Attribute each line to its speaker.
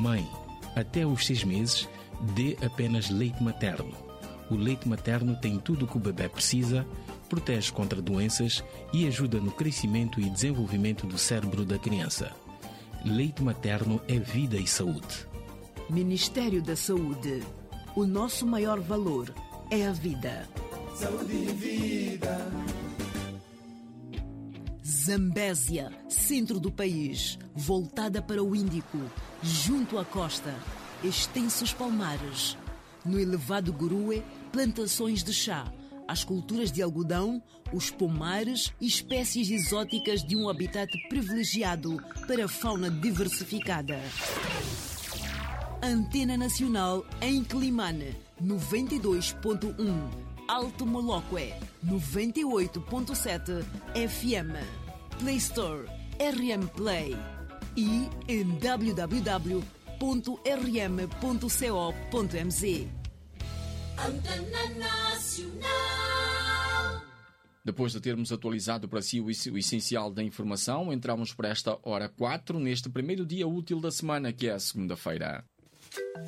Speaker 1: mãe. Até os 6 meses, dê apenas leite materno. O leite materno tem tudo o que o bebê precisa, protege contra doenças e ajuda no crescimento e desenvolvimento do cérebro da criança. Leite materno é vida e saúde.
Speaker 2: Ministério da Saúde. O nosso maior valor é a vida.
Speaker 3: Saúde e vida.
Speaker 2: Zambésia, centro do país, voltada para o Índico, junto à costa, extensos palmares. No elevado Gurue, plantações de chá, as culturas de algodão, os pomares e espécies exóticas de um habitat privilegiado para a fauna diversificada. Antena Nacional em Climane, 92.1. Alto Moloque, 98.7 FM. Play Store, RM Play. E em www.rm.co.mz.
Speaker 4: Antena Nacional.
Speaker 5: Depois de termos atualizado para si o essencial da informação, entramos para esta hora 4, neste primeiro dia útil da semana, que é a segunda-feira.